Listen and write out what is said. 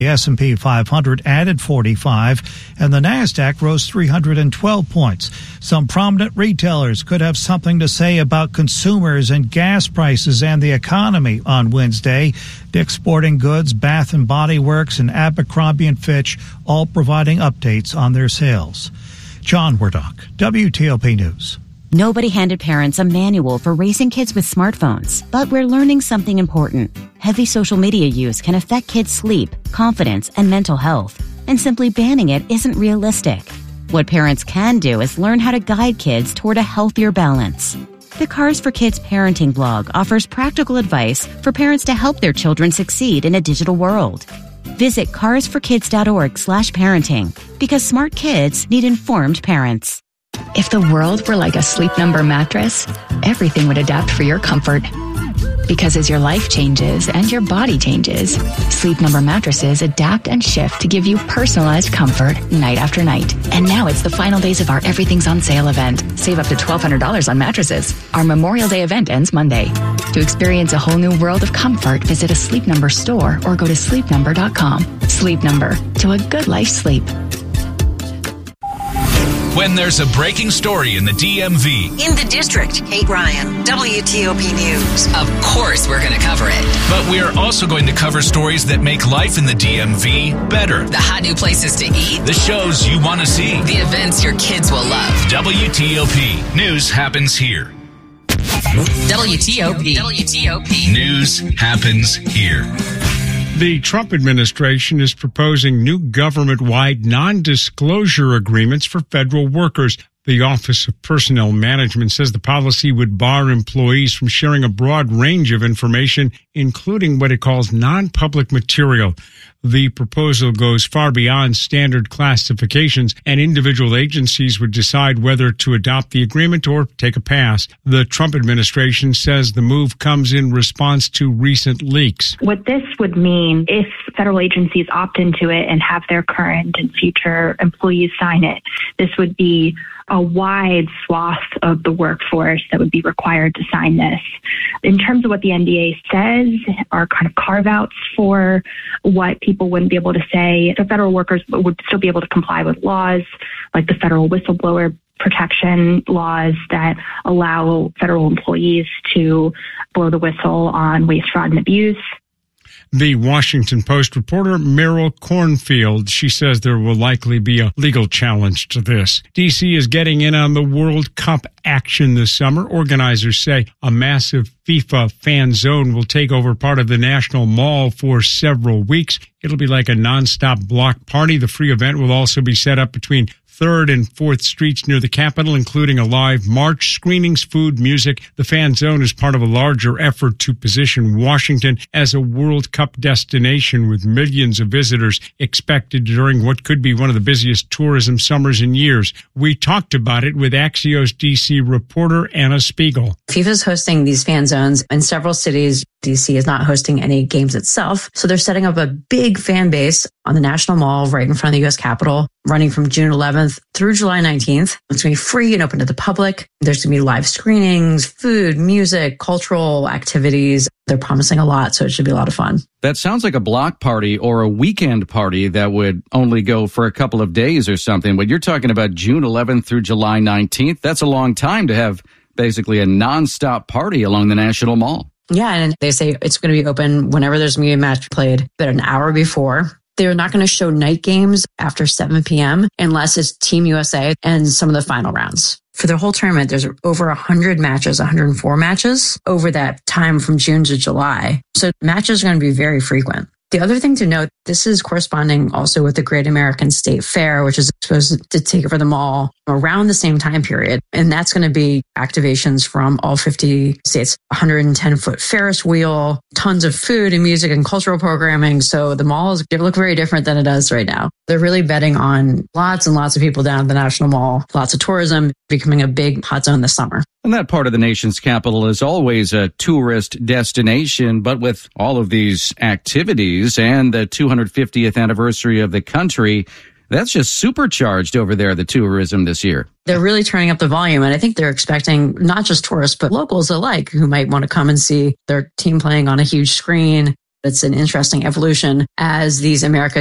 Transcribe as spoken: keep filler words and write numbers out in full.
The S and P five hundred added forty-five, and the NASDAQ rose three hundred twelve points. Some prominent retailers could have something to say about consumers and gas prices and the economy on Wednesday. Dick's Sporting Goods, Bath and Body Works, and Abercrombie and Fitch all providing updates on their sales. John Wardock, W T O P News. Nobody handed parents a manual for raising kids with smartphones, but we're learning something important. Heavy social media use can affect kids' sleep, confidence, and mental health, and simply banning it isn't realistic. What parents can do is learn how to guide kids toward a healthier balance. The Cars for Kids parenting blog offers practical advice for parents to help their children succeed in a digital world. Visit cars for kids dot org slash parenting, because smart kids need informed parents. If the world were like a Sleep Number mattress, everything would adapt for your comfort. Because as your life changes and your body changes, Sleep Number mattresses adapt and shift to give you personalized comfort night after night. And now it's the final days of our Everything's on Sale event. Save up to twelve hundred dollars on mattresses. Our Memorial Day event ends Monday. To experience a whole new world of comfort, visit a Sleep Number store or go to sleep number dot com. Sleep Number, to a good life sleep. When there's a breaking story in the D M V. In the district, Kate Ryan, W T O P News. Of course we're going to cover it. But we are also going to cover stories that make life in the D M V better. The hot new places to eat. The shows you want to see. The events your kids will love. W T O P. News happens here. W T O P. W T O P. News happens here. The Trump administration is proposing new government-wide non-disclosure agreements for federal workers. The Office of Personnel Management says the policy would bar employees from sharing a broad range of information, including what it calls non-public material. The proposal goes far beyond standard classifications, and individual agencies would decide whether to adopt the agreement or take a pass. The Trump administration says the move comes in response to recent leaks. What this would mean if federal agencies opt into it and have their current and future employees sign it, this would be a wide swath of the workforce that would be required to sign this. In terms of what the N D A says are kind of carve-outs for what people wouldn't be able to say. The federal workers would still be able to comply with laws like the federal whistleblower protection laws that allow federal employees to blow the whistle on waste, fraud, and abuse. The Washington Post reporter Meryl Cornfield, she says there will likely be a legal challenge to this. D C is getting in on the World Cup action this summer. Organizers say a massive FIFA fan zone will take over part of the National Mall for several weeks. It'll be like a nonstop block party. The free event will also be set up between third and fourth Streets near the Capitol, including a live march, screenings, food, music. The fan zone is part of a larger effort to position Washington as a World Cup destination with millions of visitors expected during what could be one of the busiest tourism summers in years. We talked about it with Axios D C reporter Anna Spiegel. FIFA is hosting these fan zones in several cities. D C is not hosting any games itself. So they're setting up a big fan base on the National Mall right in front of the U S Capitol, running from June eleventh through July nineteenth. It's going to be free and open to the public. There's going to be live screenings, food, music, cultural activities. They're promising a lot, so it should be a lot of fun. That sounds like a block party or a weekend party that would only go for a couple of days or something. But you're talking about June eleventh through July nineteenth. That's a long time to have basically a nonstop party along the National Mall. Yeah, and they say it's going to be open whenever there's going to be a match played, but an hour before. They're not going to show night games after seven p.m. unless it's Team U S A and some of the final rounds. For the whole tournament, there's over one hundred matches, one hundred four matches over that time from June to July. So matches are going to be very frequent. The other thing to note, this is corresponding also with the Great American State Fair, which is supposed to take over the mall around the same time period. And that's going to be activations from all fifty states, one hundred ten foot Ferris wheel, tons of food and music and cultural programming. So the malls look very different than it does right now. They're really betting on lots and lots of people down at the National Mall, lots of tourism, becoming a big hot zone this summer. And that part of the nation's capital is always a tourist destination, but with all of these activities and the two hundred fiftieth anniversary of the country, that's just supercharged over there, the tourism this year. They're really turning up the volume, and I think they're expecting not just tourists, but locals alike who might want to come and see their team playing on a huge screen. It's an interesting evolution as these America